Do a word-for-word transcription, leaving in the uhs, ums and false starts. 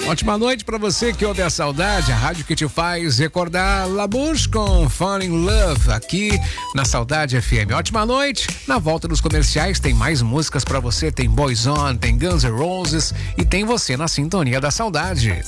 Ótima noite pra você que ouve a saudade, a rádio que te faz recordar Labouche com Fall in Love aqui na Saudade F M. Ótima noite. Na volta dos comerciais tem mais músicas pra você, tem Boyzone, tem Guns N' Roses e tem você na sintonia da saudade.